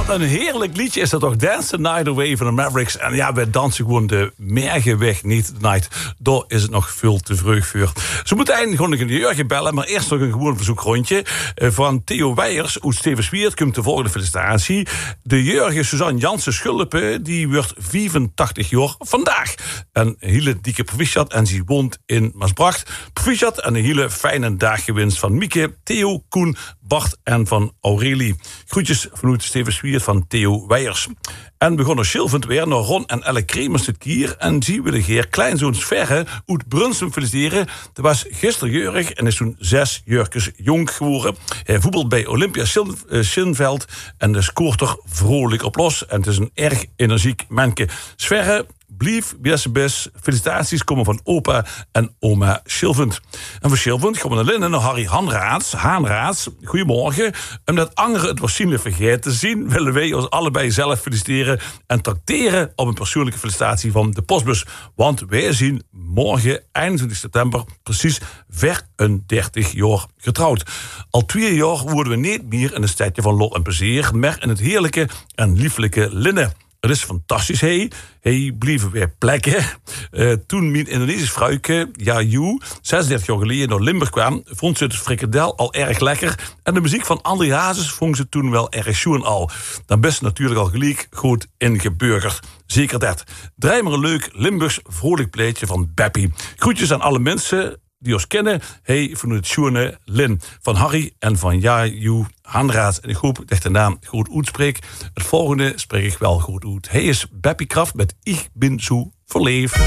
Wat een heerlijk liedje is dat toch? Dance the Night Away van de Mavericks. En ja, wij dansen gewoon de Mergenweg niet de night. Daar is het nog veel te vroeg voor. Ze moeten eigenlijk gewoon nog een jeugdje bellen, maar eerst nog een gewoon verzoekrondje. Van Theo Weijers uit Stevenswiert komt de volgende felicitatie. De jeugdje Suzanne Jansen Schulpen, die wordt 85 jaar vandaag. Een hele dikke proficiat en ze woont in Maasbracht. Proficiat en een hele fijne dag gewenst van Mieke, Theo, Koen, Bart en van Aurelie. Groetjes vanuit Stevenswiert van Theo Weijers. En we gaan nog Silvend weer naar Ron en Elle Kremers dit keer. En zien we de heer kleinzoon Sverre uit Brunsum feliciteren. Dat was gisteren jeurig en is toen 6 jurkjes jong geworden. Hij voetbalt bij Olympia Sinveld en de scoort er vrolijk op los. En het is een erg energiek manke. Sverre, blief, best. Felicitaties komen van opa en oma Silvend. En voor Silvend gaan we naar Linnen, naar Harry Haanraads. Goedemorgen. Omdat anderen het waarschijnlijk vergeten te zien, willen wij ons allebei zelf feliciteren en trakteren op een persoonlijke felicitatie van de postbus. Want wij zien morgen, 21 september, precies 34 jaar getrouwd. Al 2 jaar worden we niet meer in een stadje van lot en plezier, maar in het heerlijke en lieflijke Linnen. Het is fantastisch, hij bleef weer plekken. Toen mijn Indonesisch vrouwke, Yayu, 36 jaar geleden naar Limburg kwam, vond ze het frikandel al erg lekker. En de muziek van André Hazes vond ze toen wel erg schoon al. Dan best natuurlijk al gelijk goed ingeburgerd. Zeker dat. Draai maar een leuk Limburgs vrolijk pleitje van Beppie. Groetjes aan alle mensen die ons kennen. Van het schoene Lin. Van Harry en van Yayu Haanraads. En ik hoop dat ik de naam goed uitspreek. Het volgende spreek ik wel goed uit. Hij is Beppie Kraft met Ich bin zo verleefd.